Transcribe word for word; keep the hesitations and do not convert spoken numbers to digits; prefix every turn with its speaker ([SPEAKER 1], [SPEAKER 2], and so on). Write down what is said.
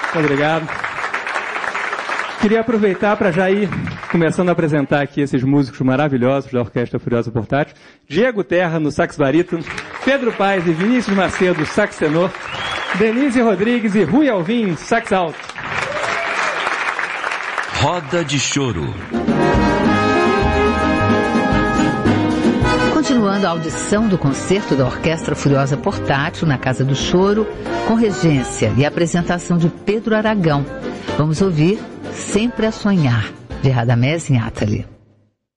[SPEAKER 1] Muito obrigado. Queria aproveitar para já ir começando a apresentar aqui esses músicos maravilhosos da Orquestra Furiosa Portátil. Diego Terra no sax barítono, Pedro Paes e Vinícius Macedo, sax tenor, Denise Rodrigues e Rui Alvim, sax alto.
[SPEAKER 2] Roda de Choro.
[SPEAKER 3] Continuando a audição do concerto da Orquestra Furiosa Portátil na Casa do Choro, com regência e apresentação de Pedro Aragão. Vamos ouvir Sempre a Sonhar, de Radamés Inátali.